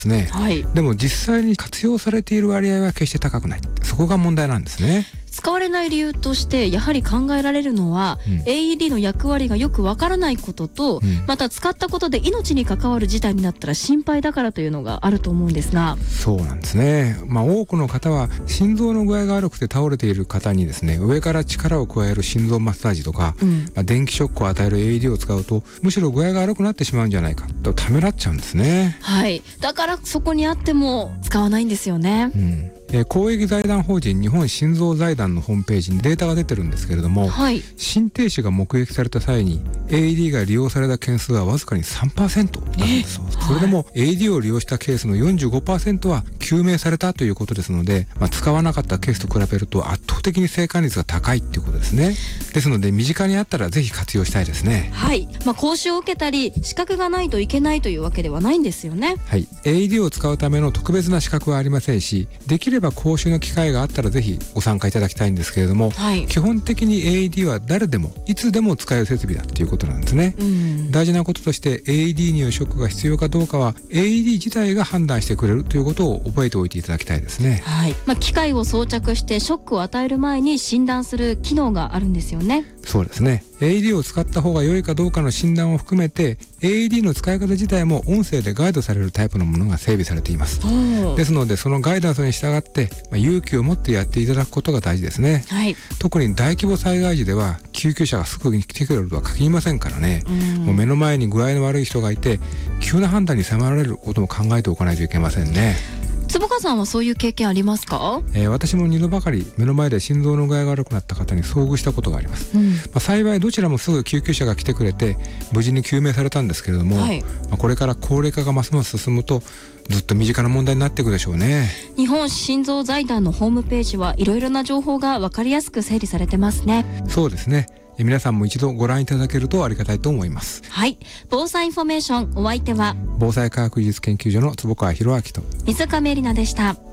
ね。 はい、 でも実際に活用されている割合は決して高くない。そこが問題なんですね。 使われない理由としてやはり考えられるのは、AED の役割がよくわからないことと、また使ったことで命に関わる事態になったら心配だからというのがあると思うんですが。 そうなんですね。多くの方は心臓の具合が悪くて倒れている方にですね、上から力を加える心臓マッサージとか、電気ショックを与える AED を使うとむしろ具合が悪くなってしまうんじゃないかとためらっちゃうんですね。 はい、だからそこにあっても使わないんですよね。 公益財団法人日本心臓財団のホームページにデータが出てるんですけれども、心停止が目撃された際に AED が利用された件数はわずかに 3% なんです。それでも AED を利用したケースの 45% は救命されたということですので、使わなかったケースと比べると圧倒的に生還率が高いっていうことですね。ですので身近にあったらぜひ活用したいですね。 はい、講習を受けたり資格がないといけないというわけではないんですよね。 はい、AED を使うための特別な資格はありませんし、できれば講習の機会があったらぜひご参加いただきたいんですけれども、基本的に AED は誰でもいつでも使える設備だっていうことなんですね。大事なこととして AED によるショックが必要かどうかは AED 自体が判断してくれるということを覚えておいていただきたいですね。 機械を装着してショックを与える前に診断する機能があるんですよね。 そうですね。AED を使った方が良いかどうかの診断を含めて AED の使い方自体も音声でガイドされるタイプのものが整備されています。ですのでそのガイダンスに従って勇気を持ってやっていただくことが大事ですね。特に大規模災害時では救急車がすぐに来てくれるとは限りませんからね。もう目の前に具合の悪い人がいて急な判断に迫られることも考えておかないといけませんね。 坪川さんはそういう経験ありますか？ 私も2度ばかり目の前で心臓の具合が悪くなった方に遭遇したことがあります。幸いどちらもすぐ救急車が来てくれて無事に救命されたんですけれども、これから高齢化がますます進むとずっと身近な問題になっていくでしょうね。 日本心臓財団のホームページはいろいろな情報が分かりやすく整理されてますね。 そうですね。皆さんも一度ご覧いただけるとありがたいと思います。 はい、防災インフォメーション、お相手は防災科学技術研究所の坪川博明と水上絵里奈でした。